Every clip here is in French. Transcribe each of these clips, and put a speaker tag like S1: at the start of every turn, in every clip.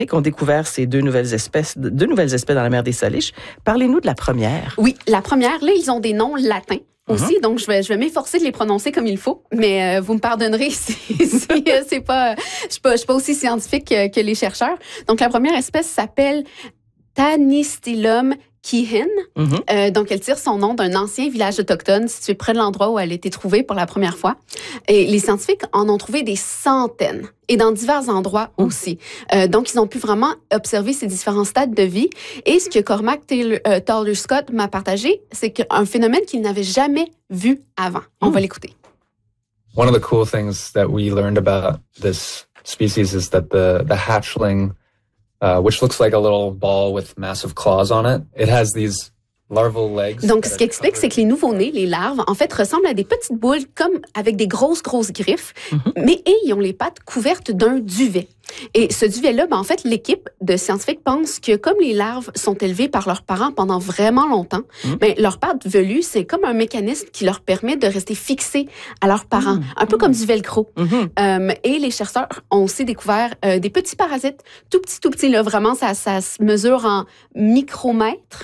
S1: ont découvert ces deux nouvelles espèces dans la mer des Salish. Parlez-nous de la première.
S2: Oui, la première, là, ils ont des noms latins. Aussi, donc je vais m'efforcer de les prononcer comme il faut, mais vous me pardonnerez si c'est pas, je suis pas aussi scientifique que les chercheurs. Donc la première espèce s'appelle Tanystylum Kihin. Donc, elle tire son nom d'un ancien village autochtone situé près de l'endroit où elle a été trouvée pour la première fois. Et les scientifiques en ont trouvé des centaines et dans divers endroits aussi. Donc, ils ont pu vraiment observer ces différents stades de vie. Et ce que Cormac Taylor Scott m'a partagé, c'est qu'un phénomène qu'il n'avait jamais vu avant. On va l'écouter.
S3: One of the cool things that we learned about this species is that the hatchling, which looks like a little ball with massive claws on it. It has these larval legs.
S2: Donc, ce qui explique, c'est que les nouveau-nés, les larves, en fait, ressemblent à des petites boules comme avec des grosses griffes, mais ils ont les pattes couvertes d'un duvet. Et ce duvet-là, en fait, l'équipe de scientifiques pense que comme les larves sont élevées par leurs parents pendant vraiment longtemps, leur patte velue, c'est comme un mécanisme qui leur permet de rester fixés à leurs parents, un peu comme du velcro. Et les chercheurs ont aussi découvert des petits parasites, tout petits, là, vraiment, ça se mesure en micromètres.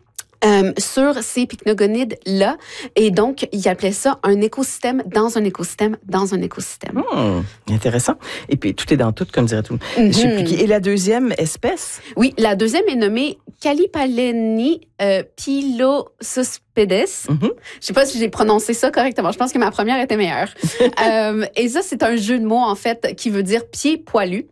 S2: Sur ces pycnogonides-là. Et donc, ils appelaient ça un écosystème dans un écosystème dans un écosystème.
S1: Intéressant. Et puis, tout est dans tout, comme dirait tout le monde. Je sais plus qui. Et la deuxième espèce?
S2: Oui, la deuxième est nommée Calipaleni pilosuspedes. Je sais pas si j'ai prononcé ça correctement. Je pense que ma première était meilleure. Et ça, c'est un jeu de mots, en fait, qui veut dire pied poilu.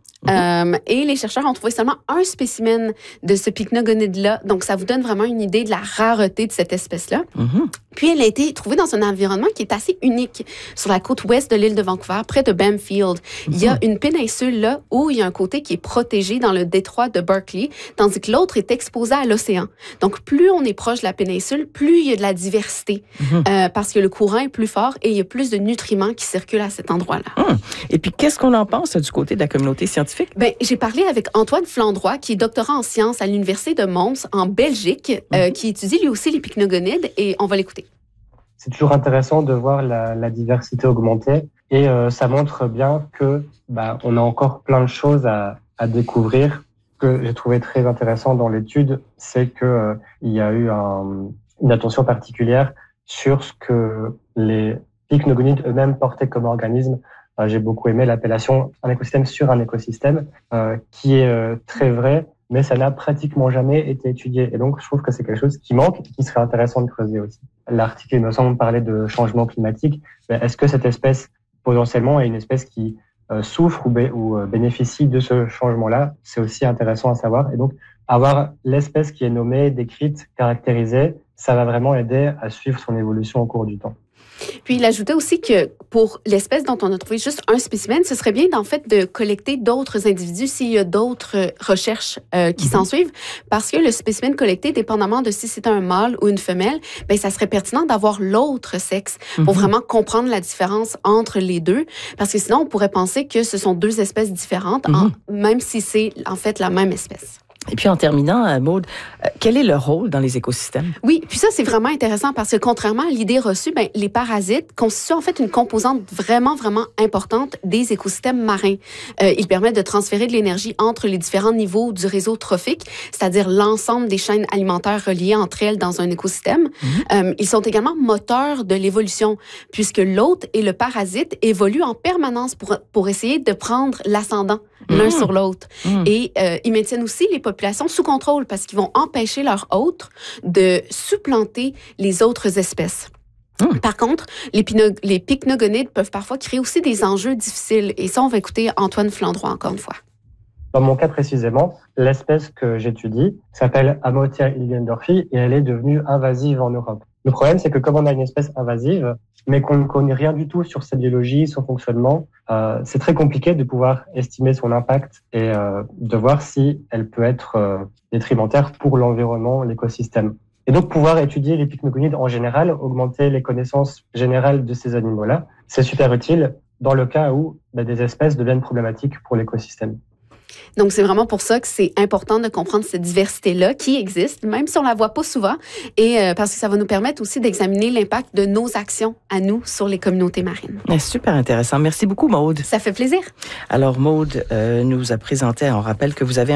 S2: Et les chercheurs ont trouvé seulement un spécimen de ce pycnogonide-là. Donc, ça vous donne vraiment une idée de la rareté de cette espèce-là. Puis, elle a été trouvée dans un environnement qui est assez unique sur la côte ouest de l'île de Vancouver, près de Bamfield. Il y a une péninsule là où il y a un côté qui est protégé dans le détroit de Berkeley, tandis que l'autre est exposé à l'océan. Donc, plus on est proche de la péninsule, plus il y a de la diversité parce que le courant est plus fort et il y a plus de nutriments qui circulent à cet endroit-là.
S1: Et puis, qu'est-ce qu'on en pense du côté de la communauté scientifique?
S2: Ben, j'ai parlé avec Antoine Flandroy, qui est doctorant en sciences à l'Université de Mons, en Belgique, qui étudie lui aussi les pycnogonides, et on va l'écouter.
S4: C'est toujours intéressant de voir la diversité augmenter, et ça montre bien que on a encore plein de choses à découvrir. Ce que j'ai trouvé très intéressant dans l'étude, c'est que il y a eu une attention particulière sur ce que les pycnogonides eux-mêmes portaient comme organismes. J'ai beaucoup aimé l'appellation un écosystème sur un écosystème, qui est très vrai, mais ça n'a pratiquement jamais été étudié. Et donc, je trouve que c'est quelque chose qui manque et qui serait intéressant de creuser aussi. L'article, il me semble, parlait de changement climatique. Mais est-ce que cette espèce, potentiellement, est une espèce qui souffre ou bénéficie de ce changement-là? C'est aussi intéressant à savoir. Et donc, avoir l'espèce qui est nommée, décrite, caractérisée, ça va vraiment aider à suivre son évolution au cours du temps.
S2: Puis, il ajoutait aussi que pour l'espèce dont on a trouvé juste un spécimen, ce serait bien, en fait, de collecter d'autres individus s'il y a d'autres recherches qui s'en suivent, parce que le spécimen collecté, dépendamment de si c'est un mâle ou une femelle, ça serait pertinent d'avoir l'autre sexe pour vraiment comprendre la différence entre les deux, parce que sinon, on pourrait penser que ce sont deux espèces différentes, même si c'est, en fait, la même espèce.
S1: Et puis en terminant, Maude, quel est le rôle dans les écosystèmes?
S2: Oui, puis ça, c'est vraiment intéressant parce que contrairement à l'idée reçue, les parasites constituent en fait une composante vraiment importante des écosystèmes marins. Ils permettent de transférer de l'énergie entre les différents niveaux du réseau trophique, c'est-à-dire l'ensemble des chaînes alimentaires reliées entre elles dans un écosystème. Ils sont également moteurs de l'évolution, puisque l'hôte et le parasite évoluent en permanence pour essayer de prendre l'ascendant l'un sur l'autre. Et ils maintiennent aussi les populations sous contrôle parce qu'ils vont empêcher leurs hôtes de supplanter les autres espèces. Par contre, les pycnogonides peuvent parfois créer aussi des enjeux difficiles. Et ça, on va écouter Antoine Flandroy encore une fois.
S4: Dans mon cas précisément, l'espèce que j'étudie s'appelle Amotia hilgendorfi et elle est devenue invasive en Europe. Le problème, c'est que comme on a une espèce invasive, mais qu'on ne connaît rien du tout sur sa biologie, son fonctionnement, c'est très compliqué de pouvoir estimer son impact et de voir si elle peut être détrimentaire pour l'environnement, l'écosystème. Et donc, pouvoir étudier les pycnogonides en général, augmenter les connaissances générales de ces animaux-là, c'est super utile dans le cas où des espèces deviennent problématiques pour l'écosystème.
S2: Donc, c'est vraiment pour ça que c'est important de comprendre cette diversité-là qui existe, même si on la voit pas souvent, et parce que ça va nous permettre aussi d'examiner l'impact de nos actions à nous sur les communautés marines.
S1: Super intéressant. Merci beaucoup, Maude.
S2: Ça fait plaisir.
S1: Alors, Maude nous a présenté, on rappelle que vous avez